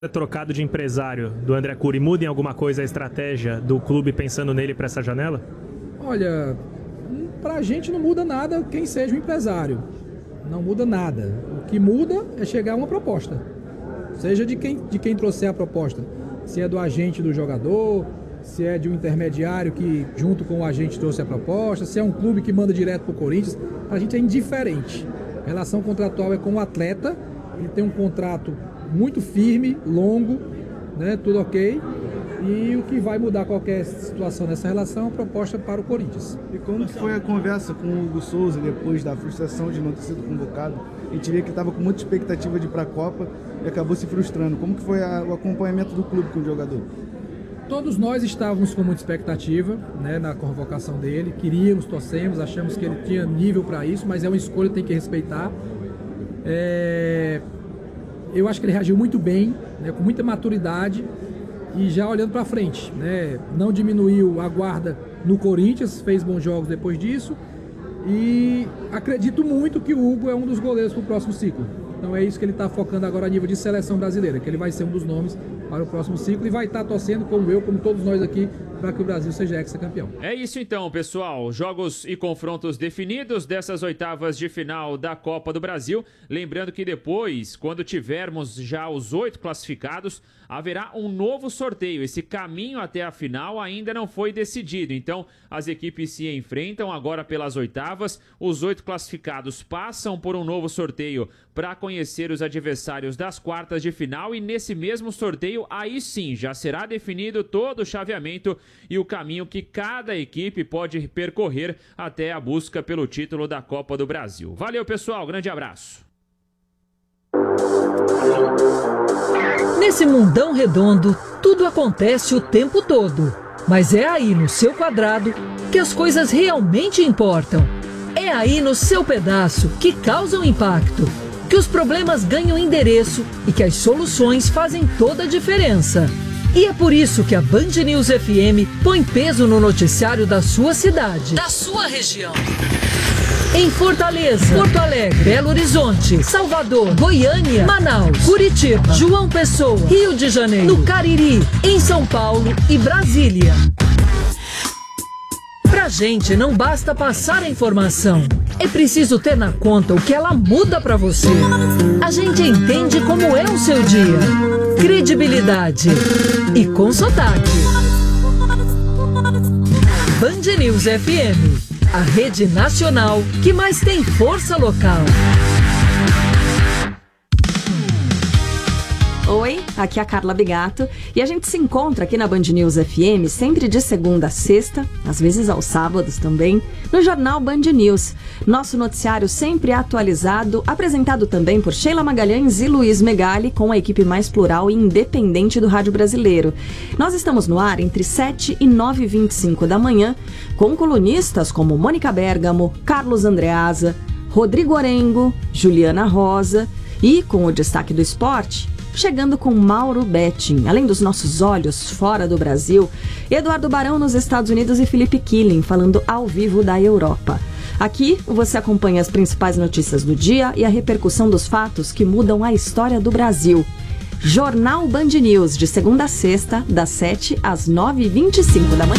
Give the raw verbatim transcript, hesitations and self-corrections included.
trocado de empresário do André Cury muda em alguma coisa a estratégia do clube pensando nele para essa janela? Olha, pra gente não muda nada quem seja o empresário. Não muda nada. O que muda é chegar a uma proposta. Seja de quem, de quem trouxer a proposta. Se é do agente do jogador, se é de um intermediário que junto com o agente trouxe a proposta, se é um clube que manda direto pro Corinthians, a gente é indiferente. A relação contratual é com o atleta, ele tem um contrato muito firme, longo, né, tudo ok. E o que vai mudar qualquer situação nessa relação é a proposta para o Corinthians. E como foi a conversa com o Hugo Souza depois da frustração de não ter sido convocado? A gente via que estava com muita expectativa de ir para a Copa e acabou se frustrando. Como que foi a, o acompanhamento do clube com o jogador? Todos nós estávamos com muita expectativa, né, na convocação dele. Queríamos, torcemos, achamos que ele tinha nível para isso, mas é uma escolha, tem que respeitar. É... Eu acho que ele reagiu muito bem, né, com muita maturidade e já olhando para frente, né, não diminuiu a guarda no Corinthians, fez bons jogos depois disso e acredito muito que o Hugo é um dos goleiros para o próximo ciclo. Então é isso que ele está focando agora a nível de seleção brasileira, que ele vai ser um dos nomes para o próximo ciclo e vai estar torcendo, como eu, como todos nós aqui, para que o Brasil seja hexacampeão. É isso então, pessoal. Jogos e confrontos definidos dessas oitavas de final da Copa do Brasil. Lembrando que depois, quando tivermos já os oito classificados, haverá um novo sorteio. Esse caminho até a final ainda não foi decidido. Então, as equipes se enfrentam agora pelas oitavas. Os oito classificados passam por um novo sorteio para conhecer os adversários das quartas de final. E nesse mesmo sorteio, aí sim, já será definido todo o chaveamento e o caminho que cada equipe pode percorrer até a busca pelo título da Copa do Brasil. Valeu, pessoal. Grande abraço. Nesse mundão redondo, tudo acontece o tempo todo. Mas é aí no seu quadrado que as coisas realmente importam. É aí no seu pedaço que causam impacto, que os problemas ganham endereço e que as soluções fazem toda a diferença. E é por isso que a Band News F M põe peso no noticiário da sua cidade, da sua região. Em Fortaleza, Porto Alegre, Belo Horizonte, Salvador, Goiânia, Manaus, Curitiba, João Pessoa, Rio de Janeiro, no Cariri, em São Paulo e Brasília. Pra gente não basta passar a informação, é preciso ter na conta o que ela muda pra você. A gente entende como é o seu dia. Credibilidade e com sotaque. Band News F M, a rede nacional que mais tem força local. Oi, aqui é a Carla Bigato e a gente se encontra aqui na Band News F M sempre de segunda a sexta, às vezes aos sábados também, no Jornal Band News. Nosso noticiário sempre atualizado, apresentado também por Sheila Magalhães e Luiz Megali, com a equipe mais plural e independente do rádio brasileiro. Nós estamos no ar entre sete e nove e vinte e cinco da manhã, com colunistas como Mônica Bergamo, Carlos Andreasa, Rodrigo Orengo, Juliana Rosa e, com o destaque do esporte, chegando com Mauro Betting, além dos nossos olhos fora do Brasil, Eduardo Barão nos Estados Unidos e Felipe Killing falando ao vivo da Europa. Aqui você acompanha as principais notícias do dia e a repercussão dos fatos que mudam a história do Brasil. Jornal Band News, de segunda a sexta, das sete às nove e vinte e cinco da manhã.